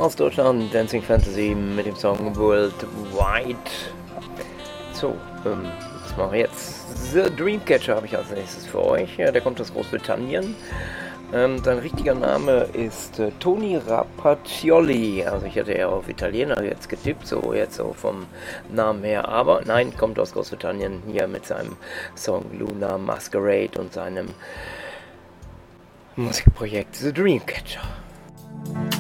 Aus Deutschland, Dancing Fantasy mit dem Song Worldwide. So, was machen wir jetzt? The Dreamcatcher habe ich als nächstes für euch. Ja, der kommt aus Großbritannien. Sein richtiger Name ist Tony Rapaccioli. Also ich hätte eher auf Italiener jetzt getippt, so jetzt so vom Namen her. Aber nein, kommt aus Großbritannien hier mit seinem Song Luna Masquerade und seinem Musikprojekt The Dreamcatcher.